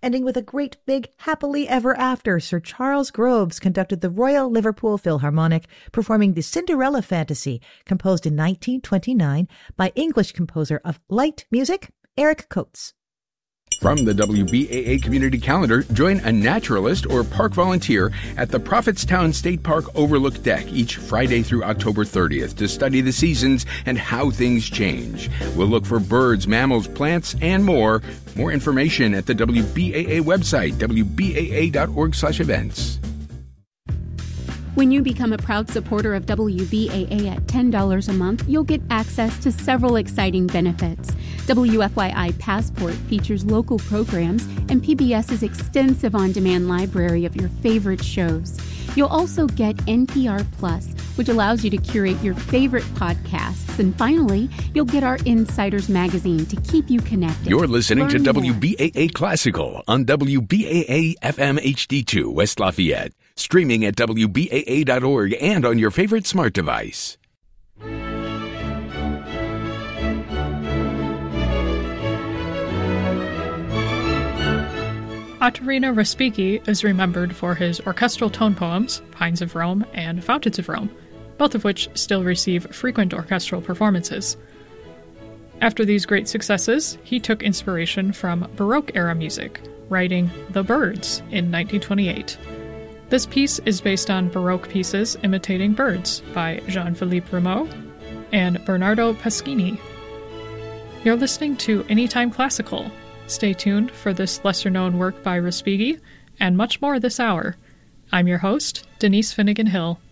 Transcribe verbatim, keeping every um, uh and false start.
ending with a great big happily ever after. Sir Charles Groves conducted the Royal Liverpool Philharmonic, performing the Cinderella Fantasy, composed in nineteen twenty-nine by English composer of light music, Eric Coates. From the W B A A Community Calendar, join a naturalist or park volunteer at the Prophetstown State Park Overlook Deck each Friday through October thirtieth to study the seasons and how things change. We'll look for birds, mammals, plants, and more. More information at the W B A A website, w b a a dot org slash events. When you become a proud supporter of W B A A at ten dollars a month, you'll get access to several exciting benefits. W F Y I Passport features local programs and PBS's extensive on-demand library of your favorite shows. You'll also get N P R Plus, which allows you to curate your favorite podcasts. And finally, you'll get our Insiders magazine to keep you connected. You're listening Learn to W B A A more. Classical on W B A A F M H D two West Lafayette. Streaming at W B A A dot org and on your favorite smart device. Ottorino Respighi is remembered for his orchestral tone poems, Pines of Rome and Fountains of Rome, both of which still receive frequent orchestral performances. After these great successes, he took inspiration from Baroque-era music, writing The Birds in nineteen twenty-eight. This piece is based on Baroque pieces imitating birds by Jean-Philippe Rameau and Bernardo Pasquini. You're listening to Anytime Classical. Stay tuned for this lesser-known work by Respighi and much more this hour. I'm your host, Denise Finnegan Hill.